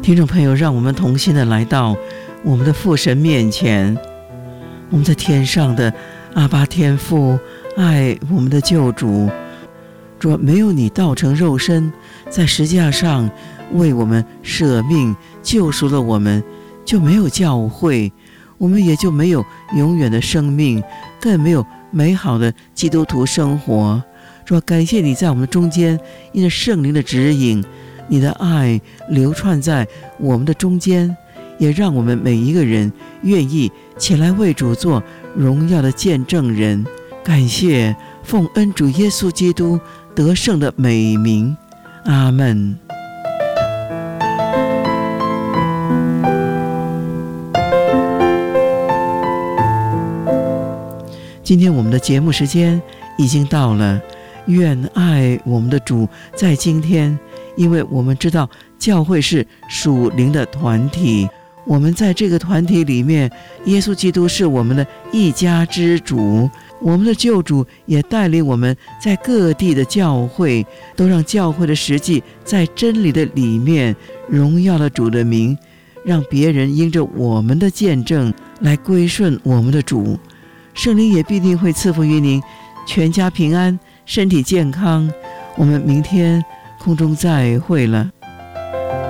听众朋友，让我们同心的来到我们的父神面前。我们在天上的阿爸天父，爱我们的救主。主，没有你道成肉身，在十字架上为我们舍命救赎了我们，就没有教会，我们也就没有永远的生命，更没有美好的基督徒生活。主，感谢你在我们中间，因着圣灵的指引，你的爱流窜在我们的中间，也让我们每一个人愿意起来为主做荣耀的见证人。感谢奉恩主耶稣基督得胜的美名，阿们。今天我们的节目时间已经到了，愿爱我们的主在今天，因为我们知道教会是属灵的团体，我们在这个团体里面，耶稣基督是我们的一家之主，我们的救主也带领我们在各地的教会，都让教会的实际在真理的里面荣耀了主的名，让别人因着我们的见证来归顺我们的主。圣灵也必定会赐福于您，全家平安，身体健康。我们明天空中再会了。